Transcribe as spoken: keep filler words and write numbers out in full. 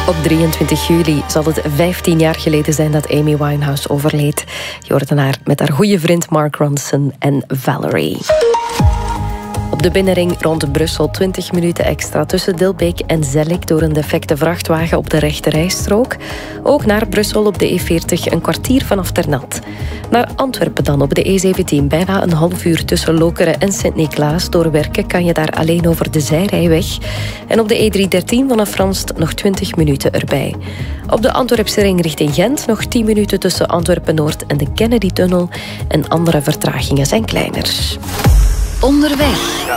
Op drieëntwintig juli zal het vijftien jaar geleden zijn dat Amy Winehouse overleed. Je hoorde haar met haar goede vriend Mark Ronson en Valerie. Op de binnenring rond Brussel twintig minuten extra tussen Dilbeek en Zellik door een defecte vrachtwagen op de rechterrijstrook. Ook naar Brussel op de E veertig een kwartier vanaf Ternat. Naar Antwerpen dan op de E zeventien bijna een half uur tussen Lokeren en Sint-Niklaas. Door werken kan je daar alleen over de zijrijweg. En op de E driehonderddertien vanaf Franst nog twintig minuten erbij. Op de Antwerpse ring richting Gent nog tien minuten tussen Antwerpen-Noord en de Kennedy-tunnel. En andere vertragingen zijn kleiner. Onderweg.